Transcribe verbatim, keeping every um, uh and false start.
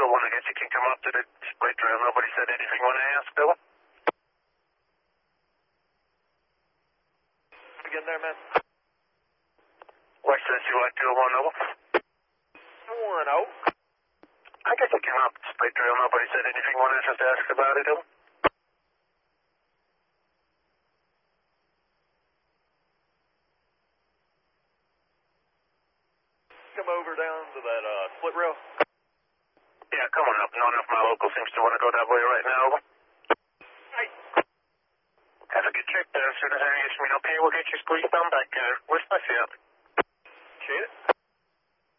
one, I guess you can come up to the split trail. Nobody said anything when I asked, Bill. Again there, man. West S U I two one oh. one oh. I guess you came up the split trail. Nobody said anything when I just asked about it, Bill. Come over down to that uh, split rail. Yeah, come on up. None of my locals seems to want to go that way right now. Hey. Have a good trip there. As soon as I hear from you up here, we'll get you squeezed down back there. Where's my field?